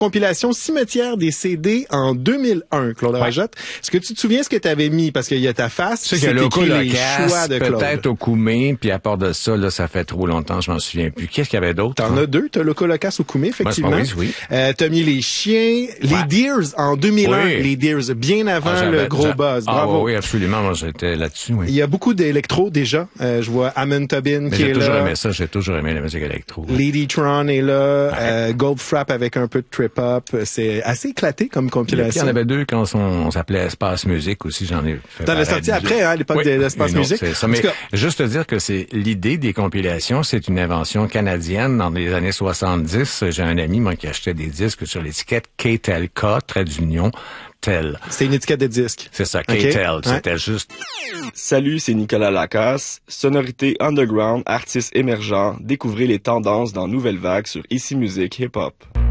compilation Cimetière des CD en 2001, Claude Rajotte. Est-ce que tu te souviens ce que tu avais mis? Parce qu'il y a ta face, c'est écrit les choix de Claude. Peut-être au Koumé, puis à part de ça, là, ça fait trop longtemps, je m'en souviens plus. Qu'est-ce qu'il y avait d'autre? T'en as deux. T'as Loco Locas au Koumé, effectivement. Oui. T'as mis les chiens, les Deers en 2001. Oui. Les Deers, bien avant le gros buzz. Bravo. Oui, absolument. Moi, j'étais là-dessus, oui. Il y a beaucoup d'électro, déjà. Je vois Amon Tobin qui est là. J'ai toujours aimé la musique électro. Lady Tron est là. Goldfrapp avec un peu de trip-hop. C'est assez éclaté comme compilation. Il y en avait deux quand on s'appelait Espace Musique aussi, j'en ai fait. T'en as sorti après, à l'époque de l'Espace Musique. C'est ça. Mais juste dire que c'est l'idée des compilations, c'est une invention canadienne dans les années 70. J'ai un ami, moi, qui achetait des disques sur l'étiquette K-Tel-K, trait d'union, tel. C'est une étiquette de disque. C'est ça, K-Tel. C'était juste. Salut, c'est Nicolas Lacasse. Sonorité underground, artistes émergents. Découvrez les tendances dans Nouvelle Vague sur Ici Musique Hip Hop.